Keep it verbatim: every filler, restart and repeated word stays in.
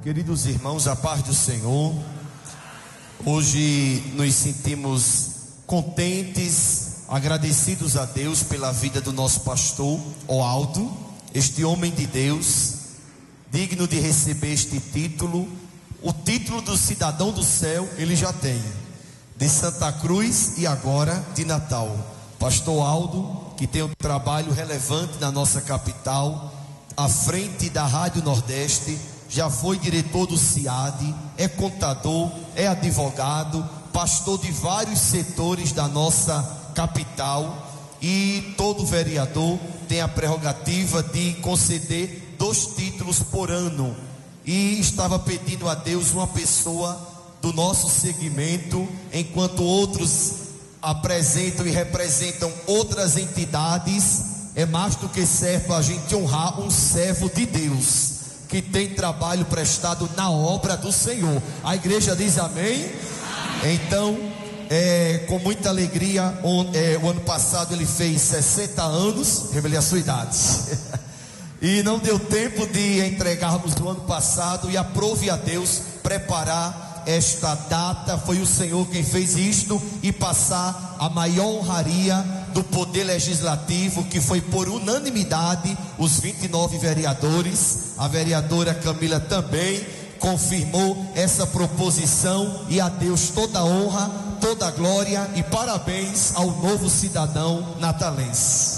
Queridos irmãos, a paz do Senhor. Hoje nos sentimos contentes, agradecidos a Deus pela vida do nosso pastor Oaldo, este homem de Deus, digno de receber este título. O título do cidadão do céu ele já tem, de Santa Cruz e agora de Natal. Pastor Aldo, que tem um trabalho relevante na nossa capital, à frente da Rádio Nordeste, já foi diretor do C I A D, é contador, é advogado, pastor de vários setores da nossa capital, e todo vereador tem a prerrogativa de conceder dois títulos por ano, e estava pedindo a Deus uma pessoa do nosso segmento, enquanto outros apresentam e representam outras entidades. É mais do que certo a gente honrar um servo de Deus que tem trabalho prestado na obra do Senhor. A igreja diz amém? Então, é, com muita alegria, on, é, o ano passado ele fez sessenta anos, revelei a sua idade. E não deu tempo de entregarmos o ano passado, e aprove a Deus preparar esta data. Foi o Senhor quem fez isto, e passar a maior honraria do poder legislativo, que foi por unanimidade, os vinte e nove vereadores. A vereadora Camila também confirmou essa proposição, e a Deus toda a honra, toda a glória e parabéns ao novo cidadão natalense.